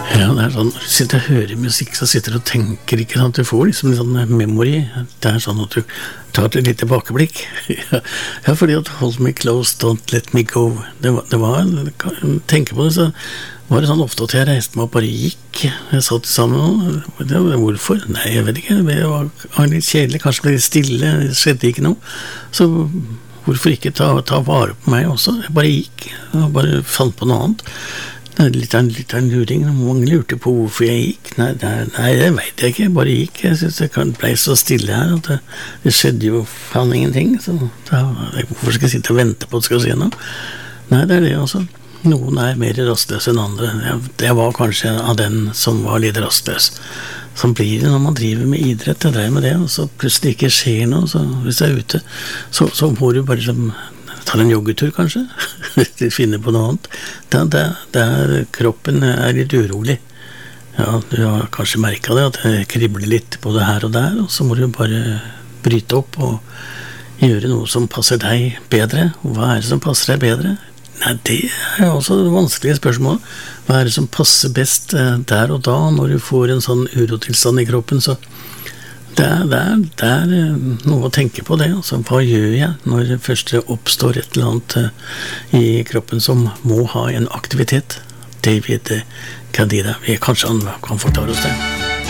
Ja, det sånn, når du sitter og hører musikk, så sitter du og tenker, ikke sant? Du får liksom en sånn memory. Det sånn at du tar et litt tilbakeblikk. Ja, fordi at hold me close, don't let me go. Det var tenker på det, så var det sånn ofte at jeg reiste meg og bare gikk. Jeg satt sammen, hvorfor? Nei, jeg vet ikke, det var litt kjedelig, kanskje ble litt stille, det skjedde ikke noe. Så hvorfor ikke ta vare på meg også? Jeg bare gikk, og bare fant på noe annet. Det litt av en luring. Mange lurte på hvorfor jeg gikk. Nei, det vet jeg ikke. Jeg bare gikk. Jeg synes det ble så stille her at det skjedde jo faen ingenting. Så hvorfor skal jeg sitte og vente på at det skal skje noe? Nei, det det også. Noen mer rastløse enn andre. Jeg var kanskje av den som var litt rastløs. Sånn blir det når man driver med idrett. Jeg drev med det, og så plutselig ikke skjer noe. Så hvis jeg ute, så må du bare ta en joggetur kanskje, finne på noe annet. Kroppen litt urolig. Ja, du har kanskje merket det, at det kribler litt både her og der, og så må du bare bryte opp og gjøre noe som passer deg bedre. Og hva det som passer deg bedre? Nei, det også det vanskelige spørsmål. Hva det som passer best der og da, når du får en sånn urotilstand i kroppen, så det noe å tenke på det. Altså, hva gjør jeg når det først oppstår et eller annet i kroppen som må ha en aktivitet? David Kadira, kanskje han kan forklare oss det.